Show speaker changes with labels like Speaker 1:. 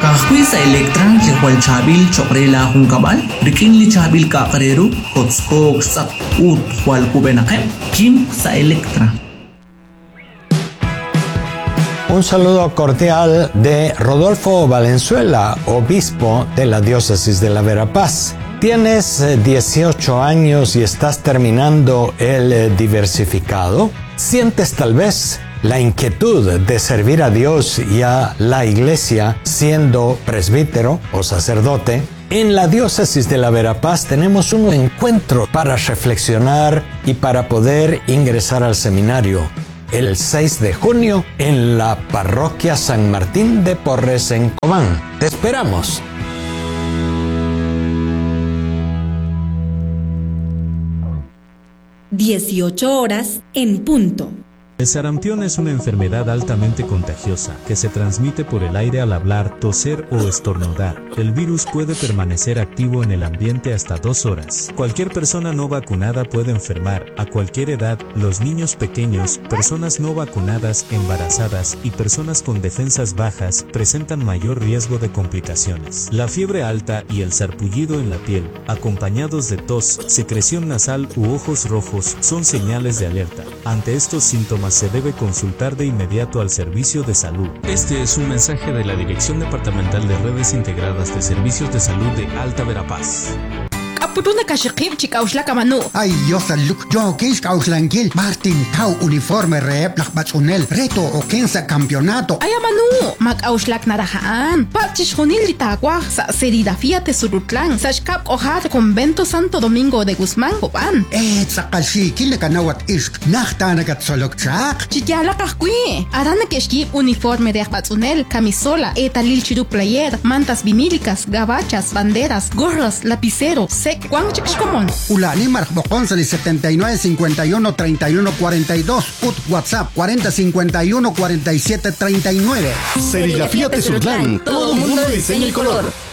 Speaker 1: Kakakwi sa Electra, Likwal Chabil, Chokrela Hungkabal, Rikin Li Chabil Kakareru, Kotskog Sak Ut Wal Kubenakem, Kim sa Electra.
Speaker 2: Un saludo cordial de Rodolfo Valenzuela, obispo de la diócesis de la Verapaz. ¿Tienes 18 años y estás terminando el diversificado? ¿Sientes tal vez la inquietud de servir a Dios y a la iglesia siendo presbítero o sacerdote? En la diócesis de la Verapaz tenemos un encuentro para reflexionar y para poder ingresar al seminario. El 6 de junio en la parroquia San Martín de Porres en Cobán. ¡Te esperamos!
Speaker 3: (18:00 en punto).
Speaker 4: El sarampión es una enfermedad altamente contagiosa que se transmite por el aire al hablar, toser o estornudar. El virus puede permanecer activo en el ambiente hasta 2 horas. Cualquier persona no vacunada puede enfermar a cualquier edad. Los niños pequeños, personas no vacunadas, embarazadas y personas con defensas bajas presentan mayor riesgo de complicaciones. La fiebre alta y el sarpullido en la piel, acompañados de tos, secreción nasal u ojos rojos, son señales de alerta. Ante estos síntomas se debe consultar de inmediato al servicio de salud.
Speaker 5: Este es un mensaje de la Dirección Departamental de Redes Integradas de Servicios de Salud de Alta Verapaz.
Speaker 6: Apuruna kashikip chikauslaka manu.
Speaker 7: Ay, yo saluk. Yo kis kauslangil. Martin Tau uniforme rep lakbatsunel. Reto o kensa campeonato.
Speaker 6: Ay, manu. Makauslak narahaan. Pachish honil litagua. Sa serigrafía te surutlan. Sa shkap ojar convento Santo Domingo de Guzmán, Cobán.
Speaker 7: Sakalshi kile kanawat isk. Nachtanagat solok chak.
Speaker 6: Chikyala kahkui. Arana keshkip uniforme de akbatsunel. Camisola. Etalil chiru player. Mantas vinílicas. Gabachas. Banderas. Gorras. Lapicero. ¿Cuán chiquishkomon?
Speaker 7: Ulani marjbokon sali 79 51 31 42. Ut WhatsApp 40 51 47 39.
Speaker 8: Serigrafía Tezutlán. Todo mundo de diseño y color.